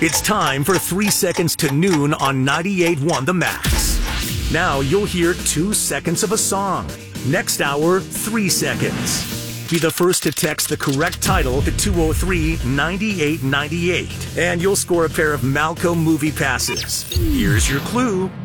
It's time for 3 Seconds to Noon on 98.1 The Max. Now you'll hear 2 seconds of a song. Next hour, 3 seconds. Be the first to text the correct title to 203-9898, and you'll score a pair of Malco movie passes. Here's your clue.